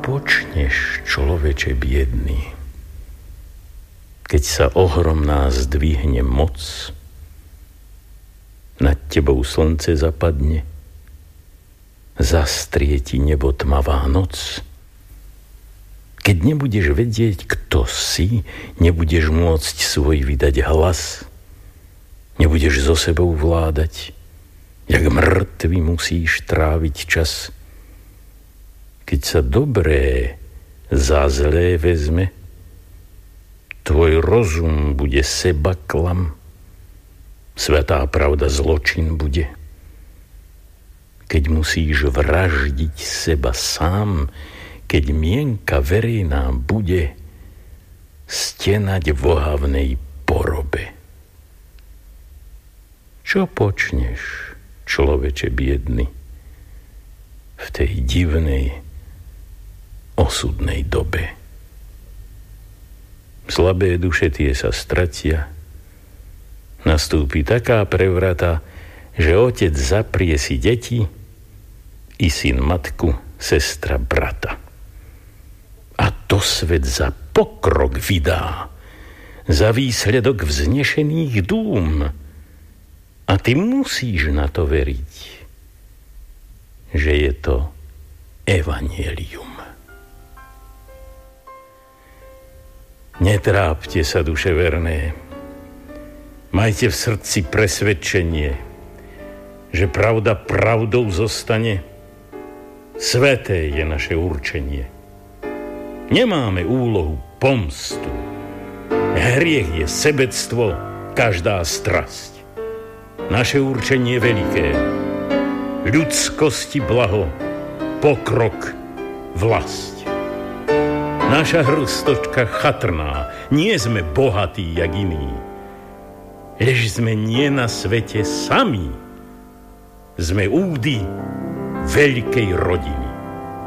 počneš, človeče biedný, keď sa ohromná zdvihne moc, nad tebou slnce zapadne, zastrie ti nebo tmavá noc? Keď nebudeš vedieť, kto si, nebudeš môcť svoj vydať hlas, nebudeš so sebou vládať, jak mŕtvy musíš tráviť čas. Keď sa dobré za zlé vezme, tvoj rozum bude seba klam, svätá pravda zločin bude. Keď musíš vraždiť seba sám, keď mienka verejná bude stenať v ohavnej porobe. Čo počneš, človeče biedny, v tej divnej osudnej dobe? Slabé duše tie sa stratia. Nastúpi taká prevrata, že otec zaprie si deti i syn matku, sestra brata. A to svet za pokrok vydá, za výsledok vznešených dúm. A ty musíš na to veriť, že je to evanjelium. Netrápte sa, duše verné. Majte v srdci presvedčenie, že pravda pravdou zostane. Sveté je naše určenie. Nemáme úlohu pomstu. Hriech je sebectvo, každá strasť. Naše určenie veľké. Ľudskosti blaho, pokrok, vlast. Naša hrstočka chatrná, nie sme bohatí jak iní. Lež sme nie na svete sami. Sme údy veľkej rodiny.